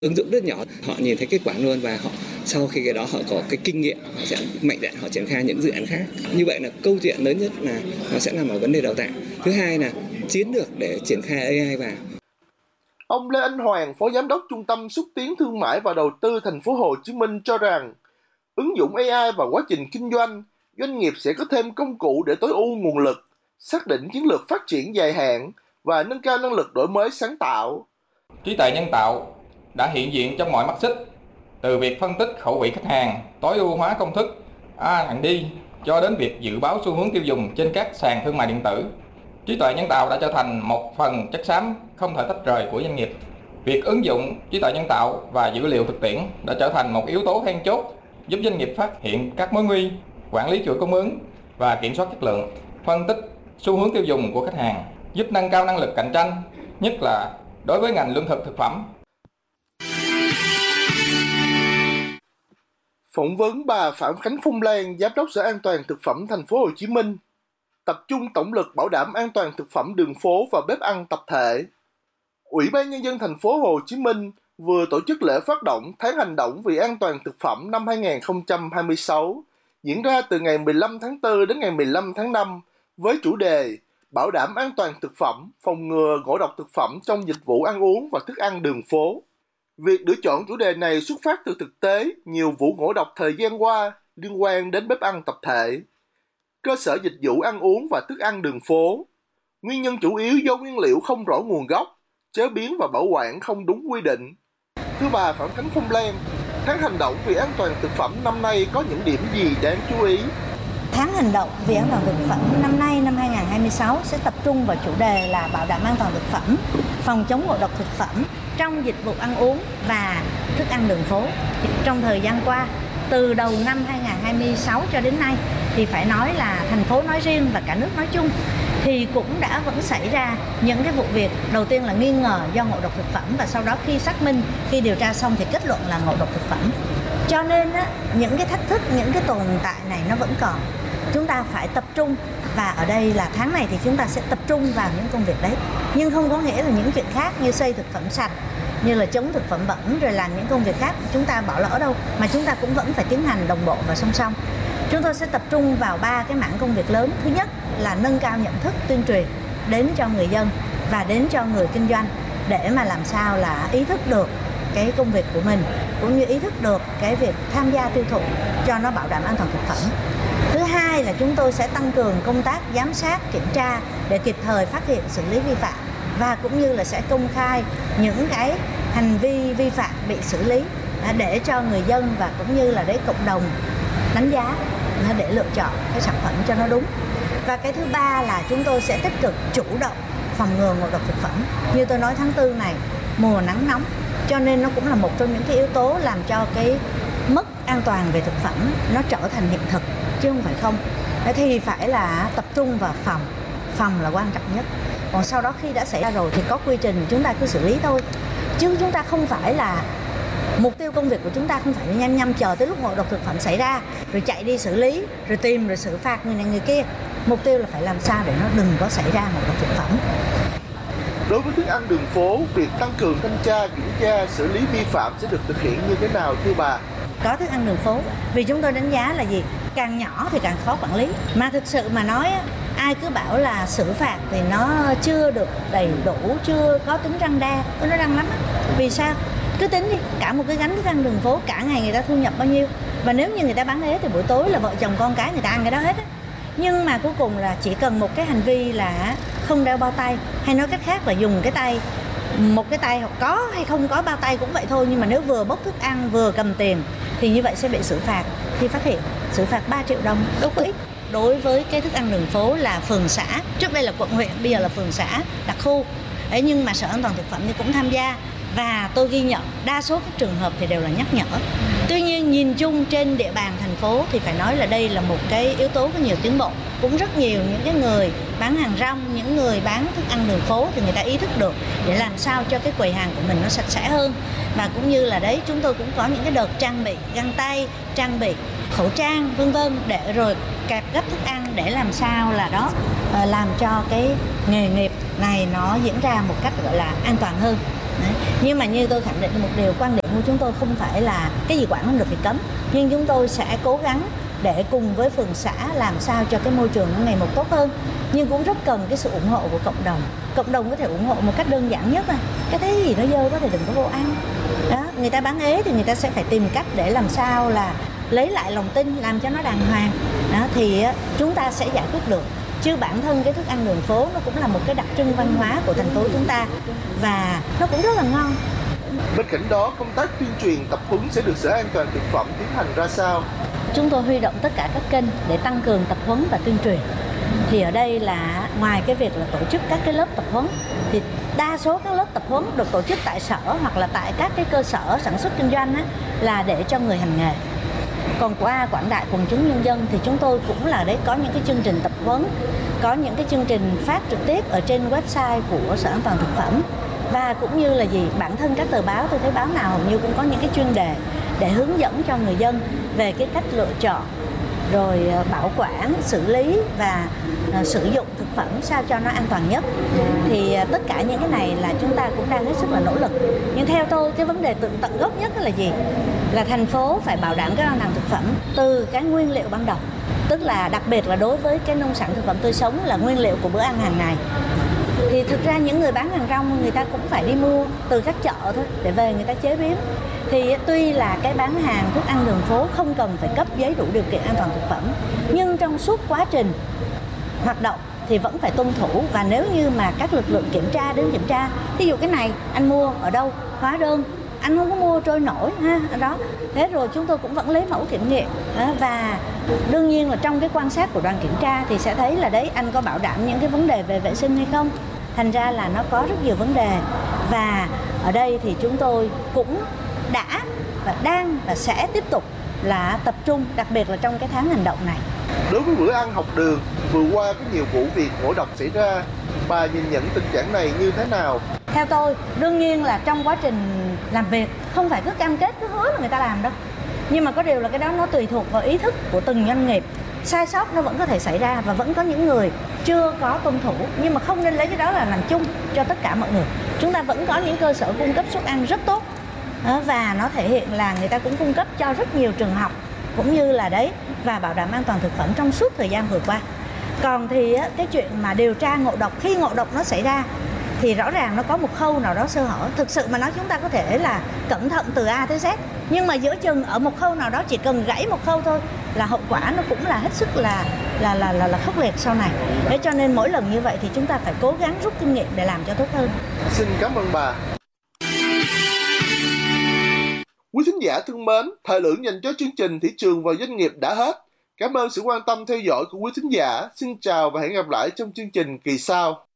Ứng dụng rất nhỏ, họ nhìn thấy kết quả luôn và họ sau khi cái đó họ có cái kinh nghiệm, họ sẽ mạnh dạn họ triển khai những dự án khác. Như vậy là câu chuyện lớn nhất là nó sẽ nằm ở vấn đề đào tạo. Thứ hai là chiến lược để triển khai AI vào. Ông Lê Anh Hoàng, Phó Giám đốc Trung tâm Xúc tiến Thương mại và Đầu tư Thành phố Hồ Chí Minh cho rằng, ứng dụng AI vào quá trình kinh doanh, doanh nghiệp sẽ có thêm công cụ để tối ưu nguồn lực, xác định chiến lược phát triển dài hạn và nâng cao năng lực đổi mới sáng tạo. Trí tuệ nhân tạo đã hiện diện trong mọi mắt xích, từ việc phân tích khẩu vị khách hàng, tối ưu hóa công thức R&D cho đến việc dự báo xu hướng tiêu dùng trên các sàn thương mại điện tử. Trí tuệ nhân tạo đã trở thành một phần chất xám không thể tách rời của doanh nghiệp. Việc ứng dụng trí tuệ nhân tạo và dữ liệu thực tiễn đã trở thành một yếu tố then chốt giúp doanh nghiệp phát hiện các mối nguy, quản lý chuỗi cung ứng và kiểm soát chất lượng, phân tích xu hướng tiêu dùng của khách hàng, giúp nâng cao năng lực cạnh tranh, nhất là đối với ngành lương thực thực phẩm. Phỏng vấn bà Phạm Khánh Phong Lan, Giám đốc Sở An toàn Thực phẩm Thành phố Hồ Chí Minh, tập trung tổng lực bảo đảm an toàn thực phẩm đường phố và bếp ăn tập thể. Ủy ban Nhân dân Thành phố Hồ Chí Minh vừa tổ chức lễ phát động tháng hành động vì an toàn thực phẩm năm 2026, diễn ra từ ngày 15 tháng 4 đến ngày 15 tháng 5 với chủ đề bảo đảm an toàn thực phẩm, phòng ngừa ngộ độc thực phẩm trong dịch vụ ăn uống và thức ăn đường phố. Việc lựa chọn chủ đề này xuất phát từ thực tế nhiều vụ ngộ độc thời gian qua liên quan đến bếp ăn tập thể, cơ sở dịch vụ ăn uống và thức ăn đường phố. Nguyên nhân chủ yếu do nguyên liệu không rõ nguồn gốc, chế biến và bảo quản không đúng quy định. Thưa bà Phạm Khánh Phong Lan, tháng hành động vì an toàn thực phẩm năm nay có những điểm gì đáng chú ý? Tháng hành động vì an toàn thực phẩm năm nay, năm 2026 sẽ tập trung vào chủ đề là bảo đảm an toàn thực phẩm, phòng chống ngộ độc thực phẩm trong dịch vụ ăn uống và thức ăn đường phố. Trong thời gian qua, từ đầu năm 2026 cho đến nay thì phải nói là thành phố nói riêng và cả nước nói chung thì cũng đã vẫn xảy ra những cái vụ việc đầu tiên là nghi ngờ do ngộ độc thực phẩm và sau đó khi xác minh, khi điều tra xong thì kết luận là ngộ độc thực phẩm. Cho nên những cái thách thức, những cái tồn tại này nó vẫn còn. Chúng ta phải tập trung và ở đây là tháng này thì chúng ta sẽ tập trung vào những công việc đấy. Nhưng không có nghĩa là những chuyện khác như xây thực phẩm sạch, như là chống thực phẩm bẩn rồi làm những công việc khác chúng ta bỏ lỡ đâu, mà chúng ta cũng vẫn phải tiến hành đồng bộ và song song. Chúng tôi sẽ tập trung vào 3 cái mảng công việc lớn. Thứ nhất là nâng cao nhận thức tuyên truyền đến cho người dân và đến cho người kinh doanh để mà làm sao là ý thức được cái công việc của mình cũng như ý thức được cái việc tham gia tiêu thụ cho nó bảo đảm an toàn thực phẩm. Thứ hai là chúng tôi sẽ tăng cường công tác giám sát, kiểm tra để kịp thời phát hiện xử lý vi phạm và cũng như là sẽ công khai những cái hành vi vi phạm bị xử lý để cho người dân và cũng như là để cộng đồng đánh giá để lựa chọn cái sản phẩm cho nó đúng. Và cái thứ ba là chúng tôi sẽ tích cực chủ động phòng ngừa ngộ độc thực phẩm. Như tôi nói tháng 4 này, mùa nắng nóng, cho nên nó cũng là một trong những cái yếu tố làm cho cái mất an toàn về thực phẩm nó trở thành hiện thực chứ không phải không. Thì phải là tập trung vào phòng là quan trọng nhất. Còn sau đó khi đã xảy ra rồi thì có quy trình chúng ta cứ xử lý thôi. Chứ chúng ta không phải là mục tiêu công việc của chúng ta không phải là nhăm chờ tới lúc ngộ độc thực phẩm xảy ra rồi chạy đi xử lý, rồi tìm rồi xử phạt người này người kia. Mục tiêu là phải làm sao để nó đừng có xảy ra ngộ độc thực phẩm. Đối với thức ăn đường phố, việc tăng cường thanh tra, kiểm tra, xử lý vi phạm sẽ được thực hiện như thế nào thưa bà? Có thức ăn đường phố, vì chúng tôi đánh giá là gì? Càng nhỏ thì càng khó quản lý. Mà thực sự mà nói, ai cứ bảo là xử phạt thì nó chưa được đầy đủ, chưa có tính răn đe. Nó răn lắm á. Vì sao? Cứ tính đi, cả một cái gánh thức ăn đường phố, cả ngày người ta thu nhập bao nhiêu. Và nếu như người ta bán thế thì buổi tối là vợ chồng con cái người ta ăn cái đó hết á. Nhưng mà cuối cùng là chỉ cần một cái hành vi là không đeo bao tay, hay nói cách khác là dùng cái tay, một cái tay hoặc có hay không có bao tay cũng vậy thôi, nhưng mà nếu vừa bốc thức ăn vừa cầm tiền thì như vậy sẽ bị xử phạt. Khi phát hiện xử phạt 3 triệu đồng, đâu có ít. Đối với cái thức ăn đường phố là phường xã, trước đây là quận huyện, bây giờ là phường xã đặc khu. Đấy, nhưng mà Sở An toàn thực phẩm thì cũng tham gia và tôi ghi nhận đa số các trường hợp thì đều là nhắc nhở. Tuy nhiên nhìn chung trên địa bàn thành phố thì phải nói là đây là một cái yếu tố có nhiều tiến bộ. Cũng rất nhiều những cái người bán hàng rong, những người bán thức ăn đường phố thì người ta ý thức được để làm sao cho cái quầy hàng của mình nó sạch sẽ hơn. Và cũng như là đấy, chúng tôi cũng có những cái đợt trang bị găng tay, trang bị khẩu trang vân vân để rồi kẹp gấp thức ăn để làm sao là đó làm cho cái nghề nghiệp này nó diễn ra một cách gọi là an toàn hơn. Đấy. Nhưng mà như tôi khẳng định một điều, quan điểm của chúng tôi không phải là cái gì quản không được thì cấm, nhưng chúng tôi sẽ cố gắng để cùng với phường xã làm sao cho cái môi trường nó ngày một tốt hơn. Nhưng cũng rất cần cái sự ủng hộ của cộng đồng. Cộng đồng có thể ủng hộ một cách đơn giản nhất là cái thấy gì nó dơ có thể đừng có vô ăn. Đó, người ta bán ế thì người ta sẽ phải tìm cách để làm sao là lấy lại lòng tin, làm cho nó đàng hoàng. Đó, thì chúng ta sẽ giải quyết được. Chứ bản thân cái thức ăn đường phố nó cũng là một cái đặc trưng văn hóa của thành phố chúng ta và nó cũng rất là ngon. Bên cạnh đó, công tác tuyên truyền tập huấn sẽ được Sở An toàn thực phẩm tiến hành ra sao? Chúng tôi huy động tất cả các kênh để tăng cường tập huấn và tuyên truyền. Thì ở đây là ngoài cái việc là tổ chức các cái lớp tập huấn thì đa số các lớp tập huấn được tổ chức tại sở hoặc là tại các cái cơ sở sản xuất kinh doanh á, là để cho người hành nghề. Còn qua quảng đại quần chúng nhân dân thì chúng tôi cũng là đấy có những cái chương trình tập huấn, có những cái chương trình phát trực tiếp ở trên website của Sở An toàn thực phẩm. Và cũng như là bản thân các tờ báo, tôi thấy báo nào hầu như cũng có những cái chuyên đề để hướng dẫn cho người dân về cái cách lựa chọn, rồi bảo quản, xử lý và sử dụng thực phẩm sao cho nó an toàn nhất. Thì tất cả những cái này là chúng ta cũng đang hết sức là nỗ lực. Nhưng theo tôi, cái vấn đề tận gốc nhất là gì? Là thành phố phải bảo đảm cái an toàn thực phẩm từ cái nguyên liệu ban đầu. Tức là đặc biệt là đối với cái nông sản thực phẩm tươi sống là nguyên liệu của bữa ăn hàng ngày. Thì thực ra những người bán hàng rong người ta cũng phải đi mua từ các chợ thôi để về người ta chế biến. Thì tuy là cái bán hàng thức ăn đường phố không cần phải cấp giấy đủ điều kiện an toàn thực phẩm, nhưng trong suốt quá trình hoạt động thì vẫn phải tuân thủ. Và nếu như mà các lực lượng kiểm tra đến kiểm tra, ví dụ cái này anh mua ở đâu, hóa đơn, anh không có mua trôi nổi ha đó. Thế rồi chúng tôi cũng vẫn lấy mẫu kiểm nghiệm và đương nhiên là trong cái quan sát của đoàn kiểm tra thì sẽ thấy là đấy anh có bảo đảm những cái vấn đề về vệ sinh hay không. Thành ra là nó có rất nhiều vấn đề và ở đây thì chúng tôi cũng đã và đang và sẽ tiếp tục là tập trung, đặc biệt là trong cái tháng hành động này. Đối với bữa ăn học đường, vừa qua có nhiều vụ việc ngộ độc xảy ra, bà nhìn nhận tình trạng này như thế nào? Theo tôi, đương nhiên là trong quá trình làm việc không phải cứ cam kết cứ hứa là người ta làm đâu. Nhưng mà có điều là cái đó nó tùy thuộc vào ý thức của từng doanh nghiệp. Sai sót nó vẫn có thể xảy ra và vẫn có những người chưa có tuân thủ, nhưng mà không nên lấy cái đó là làm chung cho tất cả mọi người. Chúng ta vẫn có những cơ sở cung cấp suất ăn rất tốt và nó thể hiện là người ta cũng cung cấp cho rất nhiều trường học cũng như là đấy và bảo đảm an toàn thực phẩm trong suốt thời gian vừa qua. Còn thì cái chuyện mà điều tra ngộ độc, khi ngộ độc nó xảy ra thì rõ ràng nó có một khâu nào đó sơ hở. Thực sự mà nói chúng ta có thể là cẩn thận từ A tới Z, nhưng mà giữa chừng ở một khâu nào đó chỉ cần gãy một khâu thôi là hậu quả nó cũng là hết sức là khốc liệt sau này. Thế cho nên mỗi lần như vậy thì chúng ta phải cố gắng rút kinh nghiệm để làm cho tốt hơn. Xin cảm ơn bà. Quý thính giả thân mến, thời lượng dành cho chương trình Thị trường và Doanh nghiệp đã hết. Cảm ơn sự quan tâm theo dõi của quý thính giả. Xin chào và hẹn gặp lại trong chương trình kỳ sau.